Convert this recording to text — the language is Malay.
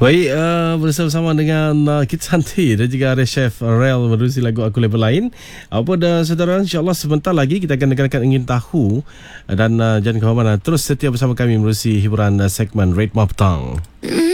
Baik, bersama-sama dengan Kit Santi dan juga ada Chef Rel menerusi lagu Aku Level Lain. Apa dah saudara, insyaAllah sebentar lagi kita akan dengarkan Ingin Tahu. Dan jangan ke mana-mana, terus setia bersama kami menerusi hiburan segmen Red Map Tang.